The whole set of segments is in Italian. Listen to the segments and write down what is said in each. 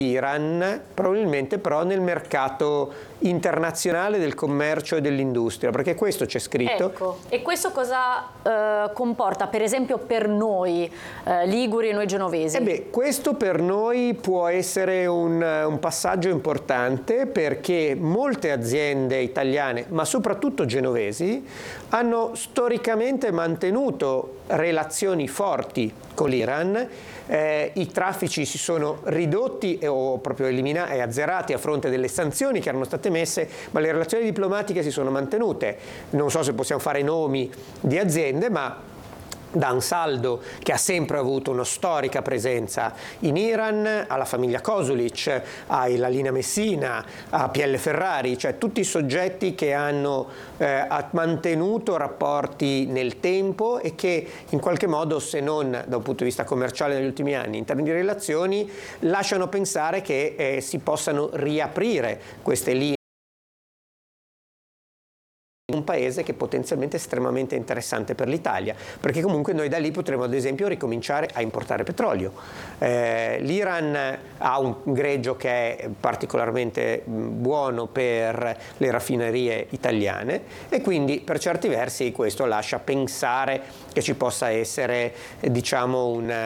Iran, probabilmente però nel mercato internazionale del commercio e dell'industria, perché questo c'è scritto. Ecco, e questo cosa comporta, per esempio, per noi liguri e noi genovesi? Questo per noi può essere un passaggio importante, perché molte aziende italiane, ma soprattutto genovesi, hanno storicamente mantenuto relazioni forti con l'Iran. I traffici si sono ridotti o proprio eliminati e azzerati a fronte delle sanzioni che erano state messe, ma le relazioni diplomatiche si sono mantenute. Non so se possiamo fare nomi di aziende, ma da Ansaldo, che ha sempre avuto una storica presenza in Iran, alla famiglia Kosulic, alla linea Messina, a PL Ferrari, cioè tutti i soggetti che hanno mantenuto rapporti nel tempo e che in qualche modo, se non da un punto di vista commerciale negli ultimi anni, in termini di relazioni, lasciano pensare che si possano riaprire queste linee. Un paese che potenzialmente è estremamente interessante per l'Italia, perché comunque noi da lì potremo ad esempio ricominciare a importare petrolio. L'Iran ha un greggio che è particolarmente buono per le raffinerie italiane e quindi per certi versi questo lascia pensare che ci possa essere, diciamo,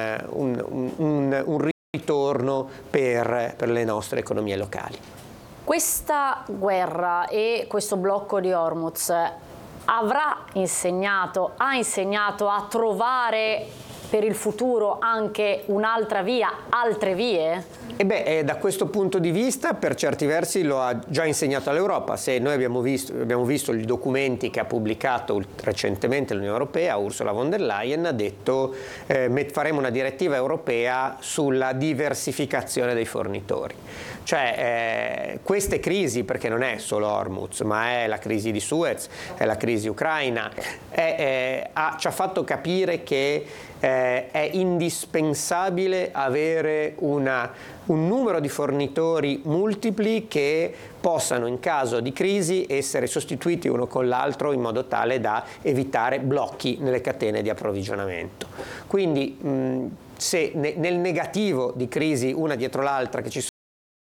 un ritorno per le nostre economie locali. Questa guerra e questo blocco di Hormuz ha insegnato a trovare per il futuro anche un'altra via, altre vie? Da questo punto di vista, per certi versi lo ha già insegnato all'Europa. Se noi abbiamo visto i documenti che ha pubblicato recentemente l'Unione Europea, Ursula von der Leyen ha detto faremo una direttiva europea sulla diversificazione dei fornitori. Cioè queste crisi, perché non è solo Hormuz, ma è la crisi di Suez, è la crisi ucraina, ci ha fatto capire che è indispensabile avere un numero di fornitori multipli che possano in caso di crisi essere sostituiti uno con l'altro in modo tale da evitare blocchi nelle catene di approvvigionamento. Quindi se nel negativo di crisi una dietro l'altra che ci sono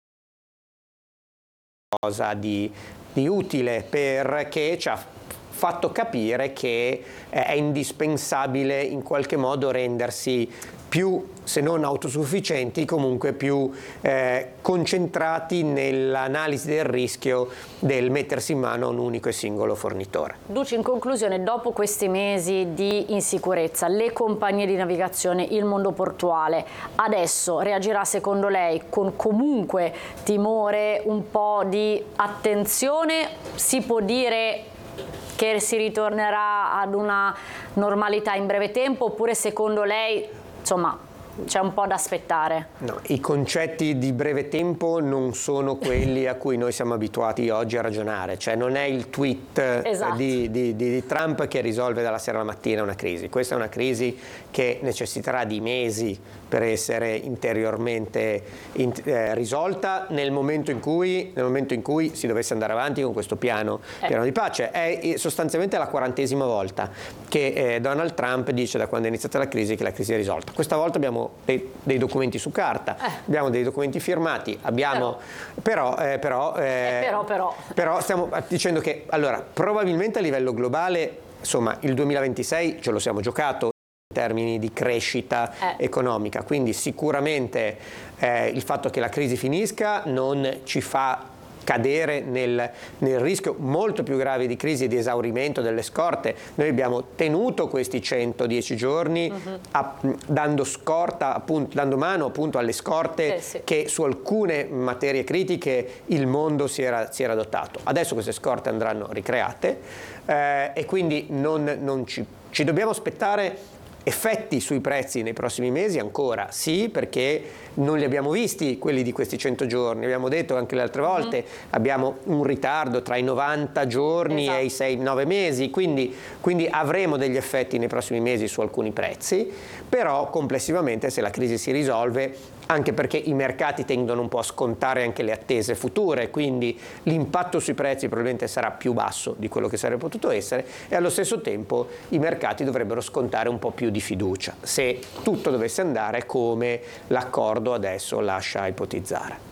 cosa di utile, perché ci ha fatto capire che è indispensabile in qualche modo rendersi più, se non autosufficienti, comunque più concentrati nell'analisi del rischio del mettersi in mano a un unico e singolo fornitore. Duce, in conclusione, dopo questi mesi di insicurezza, le compagnie di navigazione, il mondo portuale, adesso reagirà secondo lei con comunque timore, un po' di attenzione? Si può dire che si ritornerà ad una normalità in breve tempo, oppure secondo lei, insomma, c'è un po' da aspettare? No, i concetti di breve tempo non sono quelli a cui noi siamo abituati oggi a ragionare, cioè non è il tweet esatto. di Trump che risolve dalla sera alla mattina una crisi. Questa è una crisi che necessiterà di mesi per essere interiormente risolta nel momento in cui si dovesse andare avanti con questo piano di pace. È sostanzialmente la 40ª volta che Donald Trump dice da quando è iniziata la crisi che la crisi è risolta. Questa volta abbiamo dei documenti su carta, abbiamo dei documenti firmati, abbiamo però stiamo dicendo che allora probabilmente a livello globale, insomma, il 2026 ce lo siamo giocato in termini di crescita economica, quindi sicuramente il fatto che la crisi finisca non ci fa cadere nel rischio molto più grave di crisi e di esaurimento delle scorte. Noi abbiamo tenuto questi 110 giorni dando mano appunto alle scorte che su alcune materie critiche il mondo si era dotato. Adesso queste scorte andranno ricreate e quindi non ci dobbiamo aspettare effetti sui prezzi nei prossimi mesi ancora, sì, perché non li abbiamo visti quelli di questi 100 giorni, abbiamo detto anche le altre volte, abbiamo un ritardo tra i 90 giorni e i 6-9 mesi, quindi avremo degli effetti nei prossimi mesi su alcuni prezzi, però complessivamente se la crisi si risolve anche perché i mercati tendono un po' a scontare anche le attese future, quindi l'impatto sui prezzi probabilmente sarà più basso di quello che sarebbe potuto essere, e allo stesso tempo i mercati dovrebbero scontare un po' più di fiducia, se tutto dovesse andare come l'accordo adesso lascia ipotizzare.